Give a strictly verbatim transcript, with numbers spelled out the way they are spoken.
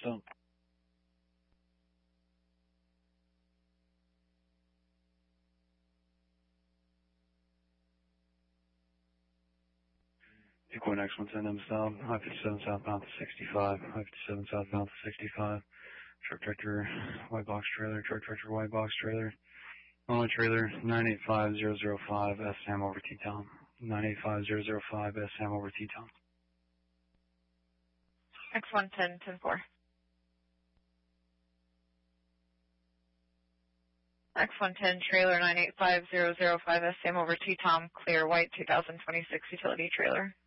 Zone. Equine X one ten M stop, I fifty-seven southbound to sixty-five, I fifty-seven southbound to sixty-five, truck tractor, white box trailer, truck tractor, white box trailer, only trailer, nine eight five zero zero five, S Sam over T-Town, nine eight five zero zero five, S Sam over T-Town. X one ten, ten four. X one ten, trailer nine eight five zero zero five, S Sam over T-Tom, clear white two thousand twenty-six utility trailer.